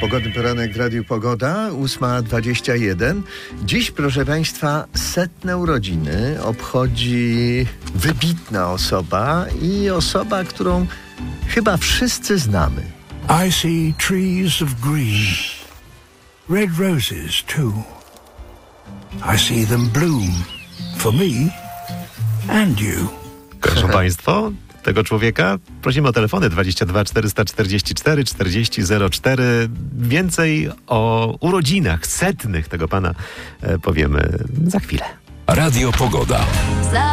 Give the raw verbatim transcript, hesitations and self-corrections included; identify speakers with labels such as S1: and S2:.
S1: Pogodny poranek w Radiu Pogoda, ósma dwadzieścia jeden. Dziś, proszę Państwa, setne urodziny obchodzi wybitna osoba i osoba, którą chyba wszyscy znamy.
S2: I see trees of green, red roses too. I see them bloom for me and you.
S3: Proszę Państwo, tego człowieka prosimy o telefony dwadzieścia dwa czterysta czterdzieści cztery czterdzieści zero cztery. Więcej o urodzinach setnych tego pana e, powiemy za chwilę.
S4: Radio Pogoda.